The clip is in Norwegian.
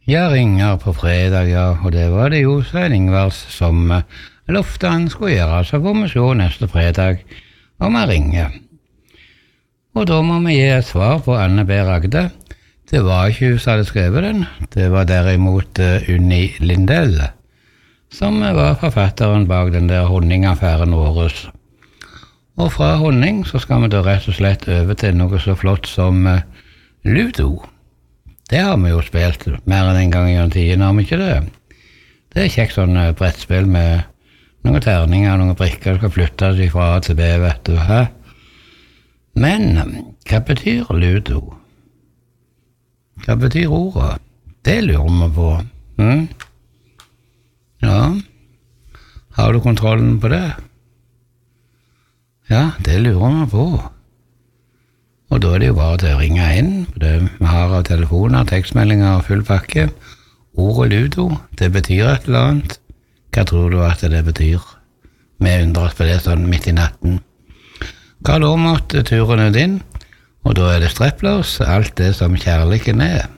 Jeg ringer på fredag, ja, og det var det jo Svein Ingvars som lovte han skulle gjøre, så får vi se neste fredag om jeg ringer. Og da må vi gi et svar på Anne B. Ragde. Det var ikke hun som hadde skrevet den, det var derimot Unni Lindell, som var forfatteren bak den der honningaffæren våres. Og fra honning så skal vi da rett og slett over til noe så flott som Ludo. Det har vi jo spilt mer enn en gang i tiden, har vi ikke det? Det er kjekt sånn brettspill med noen terninger og noen brikker som skal flyttes fra A til B, vet du, hæ? Men hva betyr Ludo? Hva betyr ordet? Det lurer vi på. Ja, har du kontrollen på det? Ja, det lurer vi på. Og da er det jo bare til å ringe inn, for det vi har av telefoner, tekstmeldinger og full pakke. Ordet Ludo, det betyr et eller annet. Hva tror du at det betyr? Vi undrer oss på det sånn midt i natten. Karl Ormått, turen er din, og da er det streppløs, alt det som kjærligheten er.